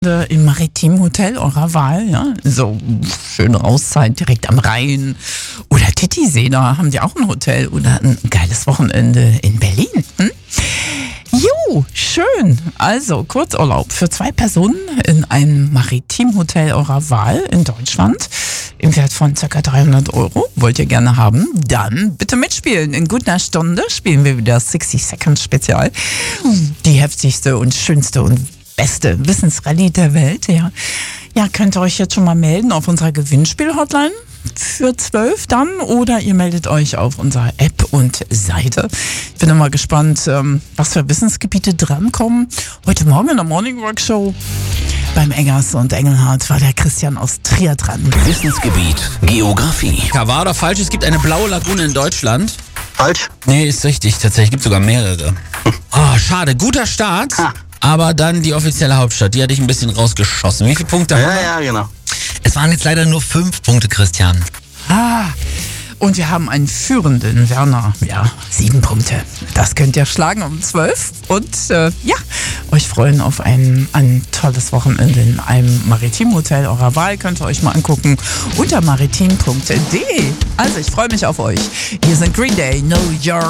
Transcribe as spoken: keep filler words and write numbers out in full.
im Maritim-Hotel eurer Wahl, ja, so schöne Auszeit direkt am Rhein. Oder Titisee, da haben die auch ein Hotel oder ein geiles Wochenende in Berlin. Hm? Jo, schön. Also Kurzurlaub für zwei Personen in einem Maritim-Hotel eurer Wahl in Deutschland im Wert von ca. dreihundert Euro. Wollt ihr gerne haben? Dann bitte mitspielen. In gut einer Stunde spielen wir wieder sixty Seconds Spezial. Die heftigste und schönste und beste Wissensrallye der Welt. Ja. ja, könnt ihr euch jetzt schon mal melden auf unserer Gewinnspiel-Hotline für zwölf dann oder ihr meldet euch auf unserer App und Seite. Ich bin immer gespannt, was für Wissensgebiete drankommen. Heute Morgen in der Morning Work Show beim Eggers und Engelhardt war der Christian aus Trier dran. Wissensgebiet Geografie. Ja, wahr oder falsch? Es gibt eine blaue Lagune in Deutschland. Falsch? Nee, ist richtig. Tatsächlich gibt es sogar mehrere. Oh, schade. Guter Start. Ha. Aber dann die offizielle Hauptstadt. Die hatte ich ein bisschen rausgeschossen. Wie viele Punkte haben Ja, wir? ja, genau. Es waren jetzt leider nur fünf Punkte, Christian. Ah, und wir haben einen führenden Werner. Ja, sieben Punkte. Das könnt ihr schlagen um zwölf. Und äh, ja, euch freuen auf ein, ein tolles Wochenende in einem Maritim-Hotel eurer Wahl. Könnt ihr euch mal angucken unter maritim punkt de. Also ich freue mich auf euch. Hier sind Green Day, Know Your